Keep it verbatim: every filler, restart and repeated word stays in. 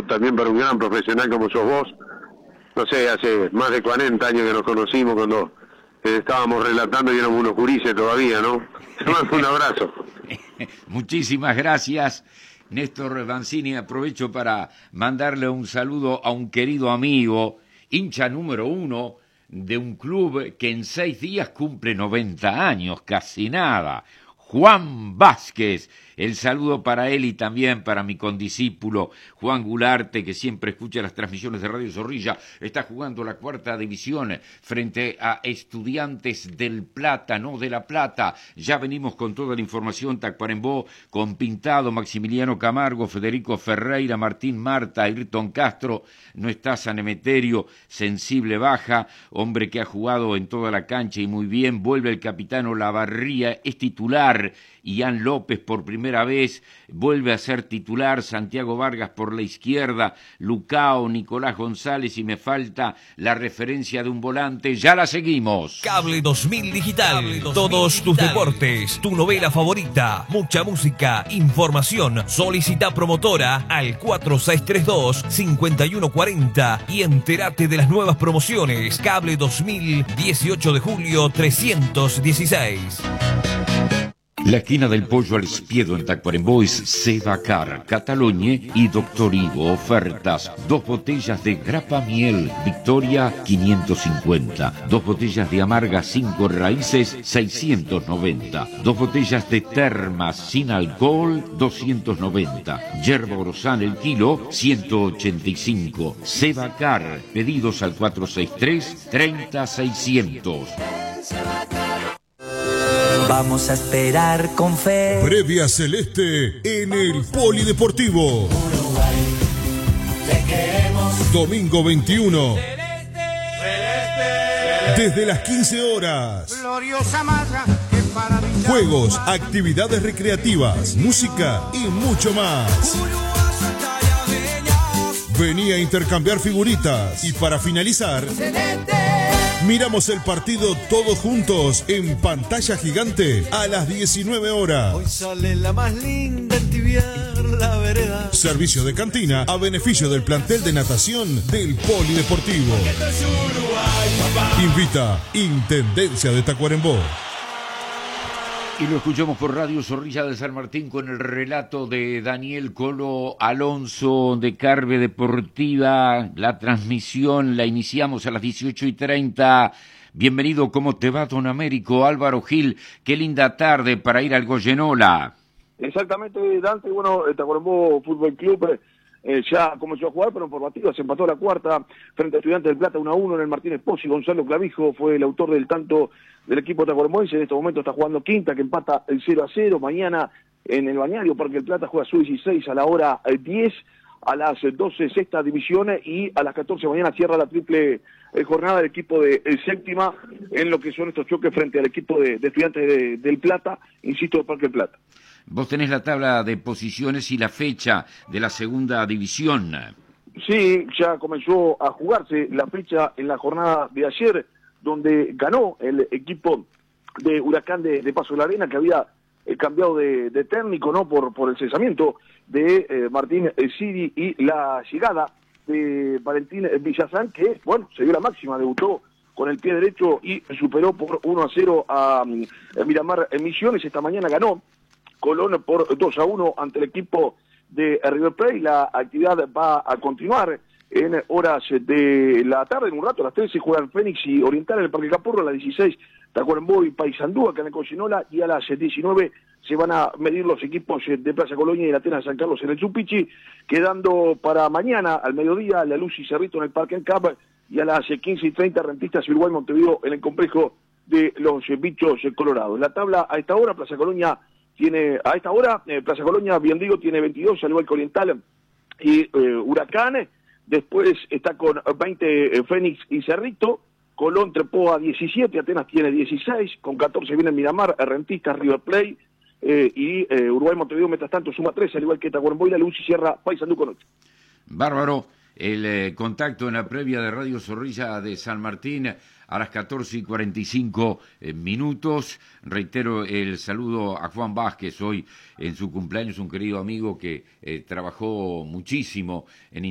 digo también para un gran profesional como sos vos. No sé, hace más de cuarenta años que nos conocimos cuando eh, estábamos relatando y éramos unos gurises todavía, ¿no? Te mando un abrazo. Muchísimas gracias, Néstor Banzini. Aprovecho para mandarle un saludo a un querido amigo, hincha número uno de un club que en seis días cumple noventa años, casi nada. Juan Vázquez, el saludo para él y también para mi condiscípulo Juan Gularte, que siempre escucha las transmisiones de Radio Zorrilla. Está jugando la cuarta división frente a Estudiantes del Plata, no de La Plata. Ya venimos con toda la información. Tacuarembó, con Pintado, Maximiliano Camargo, Federico Ferreira, Martín Marta, Ayrton Castro. No está San Emeterio, sensible baja, hombre que ha jugado en toda la cancha y muy bien. Vuelve el capitán Olavarría, es titular. Ian López por primera vez vuelve a ser titular, Santiago Vargas por la izquierda, Lucao, Nicolás González, y me falta la referencia de un volante. Ya la seguimos. Cable dos mil Digital, Cable dos mil todos Digital. Tus deportes, tu novela favorita, mucha música, información. Solicita promotora al cuatro seis tres dos, cinco uno cuatro cero y entérate de las nuevas promociones. Cable dos mil, dieciocho de julio trescientos dieciséis. La esquina del Pollo al Espiedo en Tacuarembó es Sebacar, Catalogne y Doctor Ivo. Ofertas: dos botellas de grapa miel Victoria quinientos cincuenta, dos botellas de amarga cinco raíces seiscientos noventa, dos botellas de termas sin alcohol doscientos noventa, yerba orozana el kilo ciento ochenta y cinco. Sebacar, pedidos al cuatro seis tres, treinta seiscientos. Vamos a esperar con fe. Previa celeste en el Polideportivo. Uruguay, te queremos. Domingo veintiuno. Celeste, celeste, desde las quince horas. gloriosa malla que para juegos, actividades recreativas, música y mucho más. Vení a intercambiar figuritas. Y para finalizar, celeste, miramos el partido todos juntos en pantalla gigante a las diecinueve horas. Hoy sale la más linda en tibiar la vereda. Servicio de cantina a beneficio del plantel de natación del Polideportivo. Invita Intendencia de Tacuarembó. Y lo escuchamos por Radio Zorrilla de San Martín con el relato de Daniel Colo Alonso de Carve Deportiva. La transmisión la iniciamos a las dieciocho y treinta. Bienvenido, ¿cómo te va, don Américo? Álvaro Gil, qué linda tarde para ir al Goyenola. Exactamente, Dante. Bueno, Tacuarembó Fútbol Club eh, ya comenzó a jugar, pero en formativa se empató a la cuarta frente a Estudiantes del Plata uno a uno en el Martínez Pozzi. Gonzalo Clavijo fue el autor del tanto del equipo tacuarembóense. En este momento está jugando Quinta, que empata el cero a cero. Mañana en el Bañario Parque del Plata juega su dieciséis a la hora diez, a las doce sexta división, y a las catorce mañana cierra la triple eh, jornada del equipo de eh, séptima en lo que son estos choques frente al equipo de, de Estudiantes de, del Plata, insisto, de Parque del Plata. Vos tenés la tabla de posiciones y la fecha de la segunda división. Sí, ya comenzó a jugarse la fecha en la jornada de ayer, donde ganó el equipo de Huracán de, de Paso de la Arena, que había eh, cambiado de, de técnico, ¿no? Por, por el cesamiento de eh, Martín Siri y la llegada de Valentín Villazán, que, bueno, se dio la máxima, debutó con el pie derecho y superó por uno a cero a, a Miramar Misiones. Esta mañana ganó Colón por dos a uno ante el equipo de River Plate. La actividad va a continuar en horas de la tarde. En un rato, a las trece, juegan Fénix y Oriental en el Parque Capurro. A las dieciséis, Tacuarembó y Paysandú acá en el Cochinola. Y a las diecinueve se van a medir los equipos de Plaza Colonia y la Atenas San Carlos en el Chupichi, quedando para mañana al mediodía La Luz y Cerrito en el Parque Encap, y a las quince y treinta Rentistas y Uruguay Montevideo en el complejo de los Bichos Colorados. La tabla a esta hora: Plaza Colonia tiene, a esta hora, eh, Plaza Colonia, bien digo, tiene veintidós, al igual que Oriental y eh, Huracán. Después está con veinte eh, Fénix y Cerrito. Colón trepó a diecisiete, Atenas tiene dieciséis, con catorce viene Miramar, Rentistas, River Plate, eh, y eh, Uruguay Montevideo, mientras tanto, suma tres, al igual que Tacuarembó y La Luz, y cierra Paysandú con ocho. Bárbaro. El eh, contacto en la previa de Radio Zorrilla de San Martín a las catorce y cuarenta y cinco eh, minutos. Reitero el saludo a Juan Vázquez, hoy en su cumpleaños, un querido amigo que eh, trabajó muchísimo en